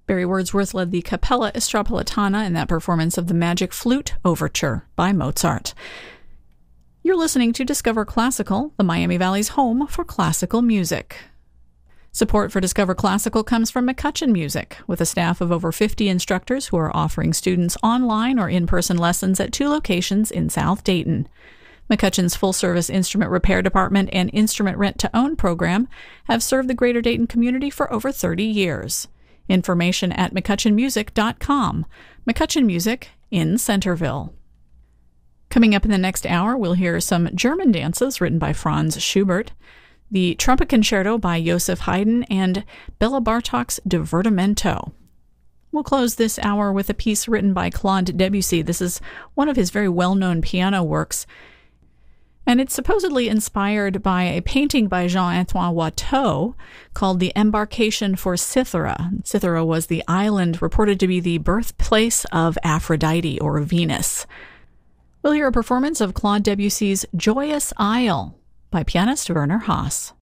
Barry Wordsworth led the Capella Estropolitana in that performance of the Magic Flute Overture by Mozart. You're listening to Discover Classical, the Miami Valley's home for classical music. Support for Discover Classical comes from McCutcheon Music, with a staff of over 50 instructors who are offering students online or in-person lessons at 2 locations in South Dayton. McCutcheon's full-service instrument repair department and instrument rent-to-own program have served the greater Dayton community for over 30 years. Information at McCutcheonMusic.com. McCutcheon Music in Centerville. Coming up in the next hour, we'll hear some German dances written by Franz Schubert, the Trumpet Concerto by Joseph Haydn, and Bela Bartok's Divertimento. We'll close this hour with a piece written by Claude Debussy. This is one of his very well-known piano works, and it's supposedly inspired by a painting by Jean-Antoine Watteau called The Embarkation for Cythera. Cythera was the island reported to be the birthplace of Aphrodite or Venus. We'll hear a performance of Claude Debussy's Joyous Isle by pianist Werner Haas.